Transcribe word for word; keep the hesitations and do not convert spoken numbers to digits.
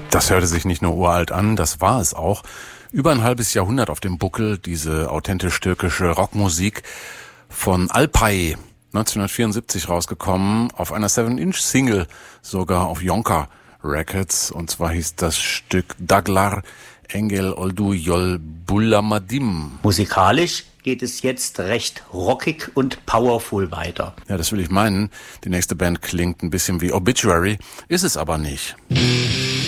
Das hörte sich nicht nur uralt an, das war es auch. Über ein halbes Jahrhundert auf dem Buckel, diese authentisch türkische Rockmusik von Alpay, neunzehnhundertvierundsiebzig rausgekommen, auf einer seven Inch Single, sogar auf Yonka Records. Und zwar hieß das Stück Daglar Engel Oldu Yol Bulamadim. Musikalisch geht es jetzt recht rockig und powerful weiter. Ja, das will ich meinen. Die nächste Band klingt ein bisschen wie Obituary, ist es aber nicht.